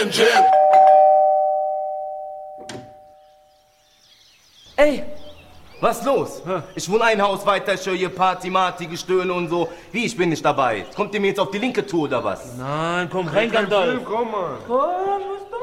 Gin. Ey, was los? Ich wohne ein Haus weiter, ich höre hier Party, Marty, Gestöhne und so. Wie, ich bin nicht dabei. Kommt ihr mir jetzt auf die linke Tour oder was? Nein, komm rein, Gandalf. Komm mal. Komm, was